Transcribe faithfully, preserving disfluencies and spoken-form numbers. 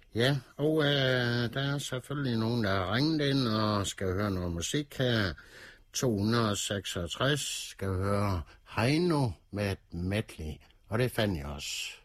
Ja, og øh, der er selvfølgelig nogen, der har ringet ind og skal høre noget musik her. to hundrede og seksogtres skal høre Heino med et medley, og det fandt jeg også.